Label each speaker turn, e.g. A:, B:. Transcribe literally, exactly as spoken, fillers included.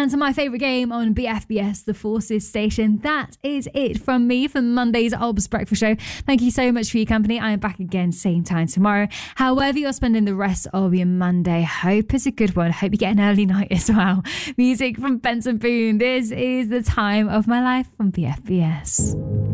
A: and to my favourite game on B F B S, the Forces Station. That is it from me for Monday's Obs Breakfast Show. Thank you so much for your company. I am back again same time tomorrow. However you're spending the rest of your Monday, hope it's a good one. Hope you get an early night as well. Music from Benson Boone. This is The Time of My Life on B F B S.